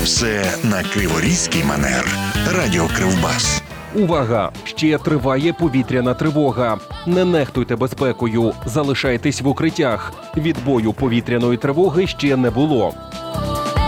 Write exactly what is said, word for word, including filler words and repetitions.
Все на криворізький манер. Радіо Кривбас. Увага! Ще триває повітряна тривога. Не нехтуйте безпекою, залишайтесь в укриттях. Відбою повітряної тривоги ще не було.